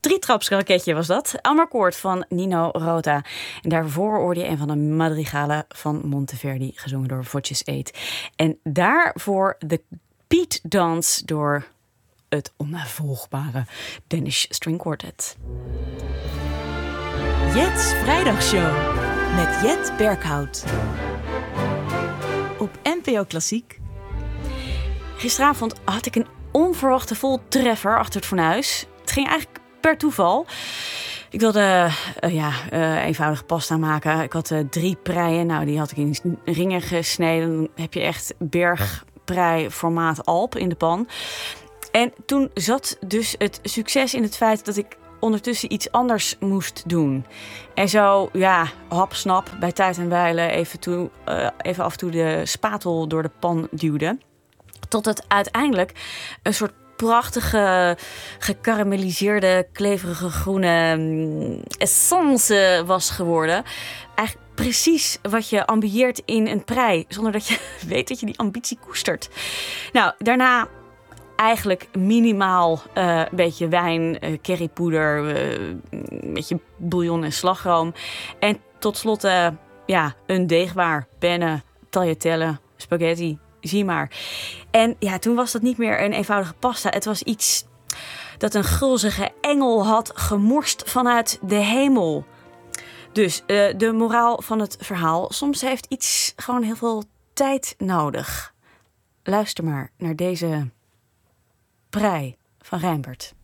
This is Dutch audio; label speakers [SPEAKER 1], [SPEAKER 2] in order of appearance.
[SPEAKER 1] Drietrapsraketje was dat. Amarcord van Nino Rota. En daarvoor hoorde je een van de madrigalen van Monteverdi, gezongen door Voces 8. En daarvoor de Beat Dance door het onnavolgbare Danish String Quartet.
[SPEAKER 2] Jet's Vrijdagshow met Jet Berghout. Op NPO Klassiek.
[SPEAKER 1] Gisteravond had ik een onverwachte voltreffer achter het fornuis. Het ging eigenlijk per toeval. Ik wilde eenvoudige pasta maken. Ik had 3 preien. Nou, die had ik in ringen gesneden. Dan heb je echt bergprei formaat Alp in de pan. En toen zat dus het succes in het feit dat ik ondertussen iets anders moest doen. En zo, hap-snap, bij tijd en wijle even af en toe de spatel door de pan duwde. Tot het uiteindelijk een soort prachtige, gekarameliseerde, kleverige groene essence was geworden. Eigenlijk precies wat je ambieert in een prei, zonder dat je weet dat je die ambitie koestert. Nou, daarna eigenlijk minimaal een beetje wijn, currypoeder, een beetje bouillon en slagroom. En tot slot een deegwaar, penne, tagliatelle, spaghetti, zie maar. En toen was dat niet meer een eenvoudige pasta. Het was iets dat een gulzige engel had gemorst vanuit de hemel. Dus de moraal van het verhaal: soms heeft iets gewoon heel veel tijd nodig. Luister maar naar deze prei van Rijnbert.